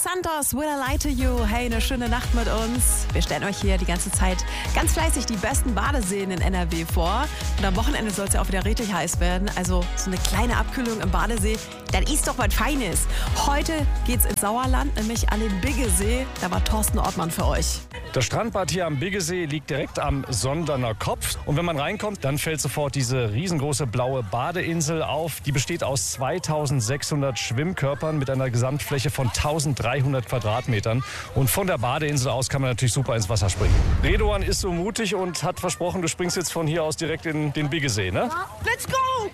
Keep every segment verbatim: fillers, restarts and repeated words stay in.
Los Santos, Will I Lie to You? Hey, eine schöne Nacht mit uns. Wir stellen euch hier die ganze Zeit ganz fleißig die besten Badeseen in N R W vor. Und am Wochenende soll es ja auch wieder richtig heiß werden. Also so eine kleine Abkühlung im Badesee, dann ist doch was Feines. Heute geht's ins Sauerland, nämlich an den Biggesee. Da war Thorsten Ortmann für euch. Das Strandbad hier am Biggesee liegt direkt am Sonderner Kopf. Und wenn man reinkommt, dann fällt sofort diese riesengroße blaue Badeinsel auf. Die besteht aus zweitausendsechshundert Schwimmkörpern mit einer Gesamtfläche von eintausenddreihundert Quadratmetern. Und von der Badeinsel aus kann man natürlich super ins Wasser springen. Redoan ist so mutig und hat versprochen, du springst jetzt von hier aus direkt in den Biggesee, ne? Let's go!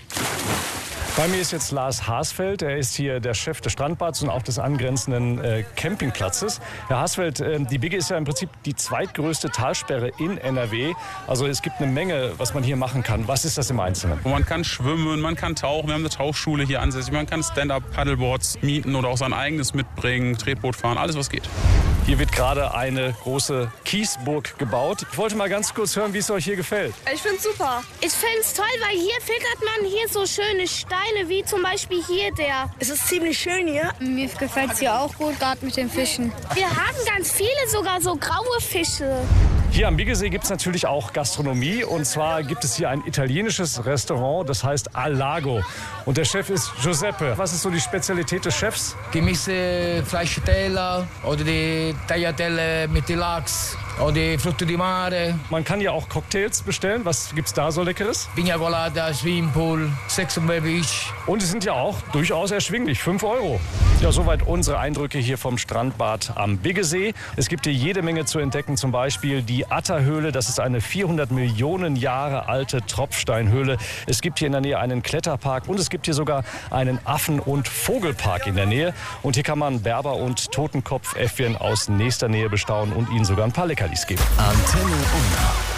Bei mir ist jetzt Lars Haasfeld, er ist hier der Chef des Strandbads und auch des angrenzenden äh, Campingplatzes. Herr Haasfeld, äh, die Bigge ist ja im Prinzip die zweitgrößte Talsperre in N R W. Also es gibt eine Menge, was man hier machen kann. Was ist das im Einzelnen? Man kann schwimmen, man kann tauchen, wir haben eine Tauchschule hier ansässig, man kann Stand-Up-Paddleboards mieten oder auch sein eigenes mitbringen, Tretboot fahren, alles was geht. Hier wird gerade eine große Kiesburg gebaut. Ich wollte mal ganz kurz hören, wie es euch hier gefällt. Ich find's super. Ich find's toll, weil hier filtert man hier so schöne Steine, wie zum Beispiel hier der. Es ist ziemlich schön hier. Mir gefällt's hier auch gut, gerade mit den Fischen. Wir haben ganz viele, sogar so graue Fische. Hier am Biggesee gibt es natürlich auch Gastronomie. Und zwar gibt es hier ein italienisches Restaurant, das heißt Al Lago. Und der Chef ist Giuseppe. Was ist so die Spezialität des Chefs? Gemisse Fleischteller oder die Tagliatelle mit Lachs oder die Früchte di Mare. Man kann ja auch Cocktails bestellen. Was gibt's da so Leckeres? Pina Colada, Swimmingpool, Sex and Beach. Und die sind ja auch durchaus erschwinglich. fünf Euro. Ja, soweit unsere Eindrücke hier vom Strandbad am Biggesee. Es gibt hier jede Menge zu entdecken. Zum Beispiel die Atta-Höhle. Das ist eine vierhundert Millionen Jahre alte Tropfsteinhöhle. Es gibt hier in der Nähe einen Kletterpark. Und es gibt hier sogar einen Affen- und Vogelpark in der Nähe. Und hier kann man Berber- und Totenkopfäffchen aus nächster Nähe bestaunen und ihnen sogar ein paar Leckerlis geben. Antenne Unna.